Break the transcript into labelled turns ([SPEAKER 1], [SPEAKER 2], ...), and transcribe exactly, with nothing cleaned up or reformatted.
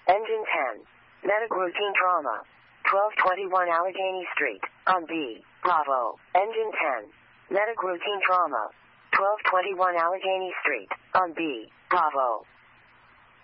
[SPEAKER 1] Engine ten. Medic routine trauma. twelve twenty-one Allegheny Street, on B. Bravo. Engine ten. Medic routine trauma. twelve twenty-one Allegheny Street, on B. Bravo.